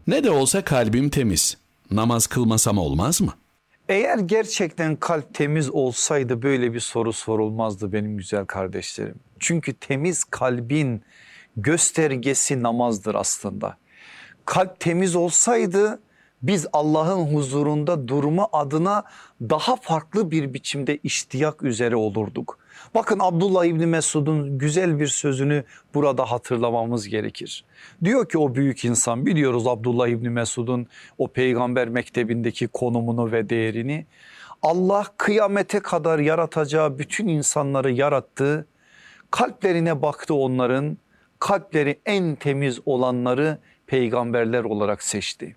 Ne de olsa kalbim temiz. Namaz kılmasam olmaz mı? Eğer gerçekten kalp temiz olsaydı böyle bir soru sorulmazdı benim güzel kardeşlerim. Çünkü temiz kalbin göstergesi namazdır aslında. Kalp temiz olsaydı biz Allah'ın huzurunda durma adına daha farklı bir biçimde iştiyak üzere olurduk. Bakın Abdullah İbni Mesud'un güzel bir sözünü burada hatırlamamız gerekir. Diyor ki o büyük insan, biliyoruz Abdullah İbni Mesud'un o peygamber mektebindeki konumunu ve değerini. Allah kıyamete kadar yaratacağı bütün insanları yarattı. Kalplerine baktı, onların kalpleri en temiz olanları peygamberler olarak seçti.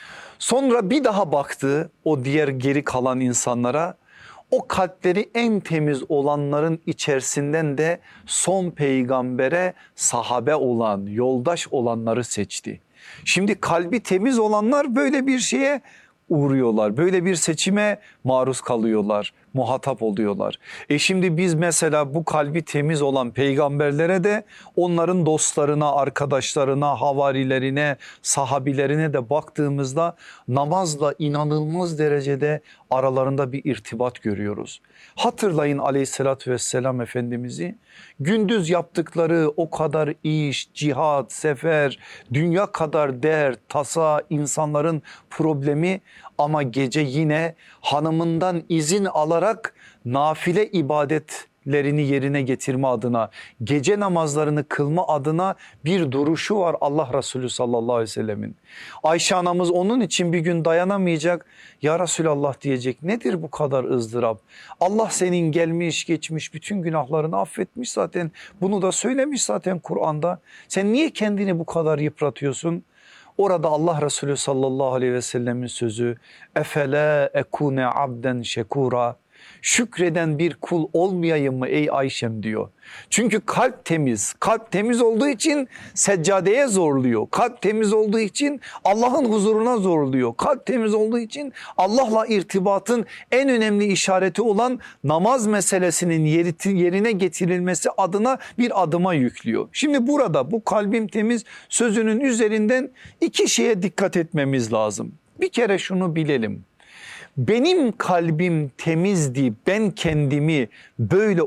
Sonra bir daha baktı o diğer geri kalan insanlara, o kalpleri en temiz olanların içerisinden de son peygambere sahabe olan, yoldaş olanları seçti. Şimdi kalbi temiz olanlar böyle bir şeye uğruyorlar. Böyle bir seçime maruz kalıyorlar, muhatap oluyorlar. Şimdi biz mesela bu kalbi temiz olan peygamberlere de onların dostlarına, arkadaşlarına, havarilerine, sahabilerine de baktığımızda namazla inanılmaz derecede aralarında bir irtibat görüyoruz. Hatırlayın aleyhissalatü vesselam Efendimiz'i, gündüz yaptıkları o kadar iş, cihat, sefer, dünya kadar dert, tasa, insanların problemi, ama gece yine hanımından izin alarak nafile ibadetlerini yerine getirme adına, gece namazlarını kılma adına bir duruşu var Allah Resulü sallallahu aleyhi ve sellemin. Ayşe anamız onun için bir gün dayanamayacak, ya Resulallah diyecek, nedir bu kadar ızdırap? Allah senin gelmiş geçmiş bütün günahlarını affetmiş zaten, bunu da söylemiş zaten Kur'an'da. Sen niye kendini bu kadar yıpratıyorsun? Orada Allah Resulü sallallahu aleyhi ve sellemin sözü, efela ekune abden şekura, şükreden bir kul olmayayım mı ey Ayşem diyor. Çünkü kalp temiz, kalp temiz olduğu için seccadeye zorluyor. Kalp temiz olduğu için Allah'ın huzuruna zorluyor. Kalp temiz olduğu için Allah'la irtibatın en önemli işareti olan namaz meselesinin yerine getirilmesi adına bir adıma yüklüyor. Şimdi burada bu kalbim temiz sözünün üzerinden iki şeye dikkat etmemiz lazım. Bir kere şunu bilelim. Benim kalbim temizdi, ben kendimi böyle